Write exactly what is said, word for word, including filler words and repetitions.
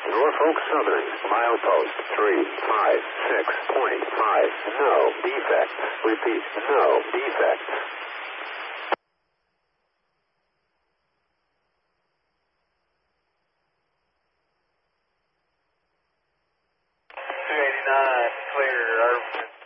Norfolk Southern, milepost three five six point five. No defects. Repeat, no defects. two eighty-nine, clear.